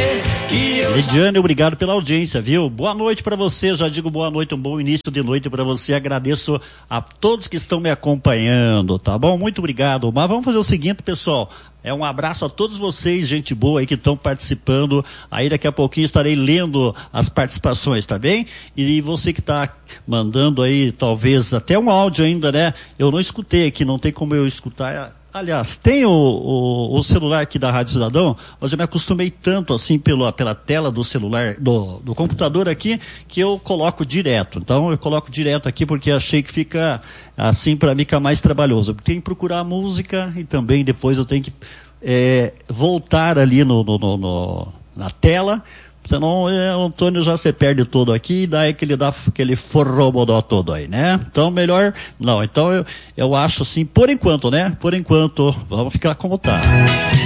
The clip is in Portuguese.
Lidiane, obrigado pela audiência, viu? Boa noite para você, já digo boa noite, um bom início de noite para você. Agradeço a todos que estão me acompanhando, tá bom? Muito obrigado. Mas vamos fazer o seguinte, pessoal. Um abraço a todos vocês, gente boa aí que estão participando. Aí daqui a pouquinho estarei lendo as participações, tá bem? E você que está mandando aí, talvez até um áudio ainda, né? Eu não escutei aqui, não tem como eu escutar. Aliás, tem o celular aqui da Rádio Cidadão, mas eu me acostumei tanto assim pela tela do celular, do computador aqui, que eu coloco direto. Então eu coloco direto aqui porque achei que fica assim, para mim fica mais trabalhoso. Tem que procurar a música e também depois eu tenho que voltar ali na tela. Senão o Antônio já se perde todo aqui e daí que ele dá aquele forrobodó todo aí, né? Então melhor, não, então eu acho assim, por enquanto, né? Por enquanto, vamos ficar como tá.